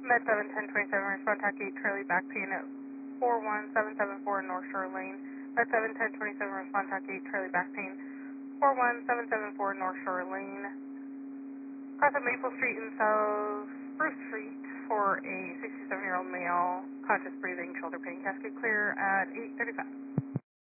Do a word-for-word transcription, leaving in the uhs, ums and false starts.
Med seven ten twenty-seven, respond TAC eight, Charlie back pain at four one seven seven four North Shore Lane. Med seven ten twenty-seven, respond TAC eight, Charlie back pain, four one seven seven four North Shore Lane. Cross at Maple Street and South Spruce Street for a sixty-seven-year-old male, conscious breathing, shoulder pain, casket clear at eight thirty-five.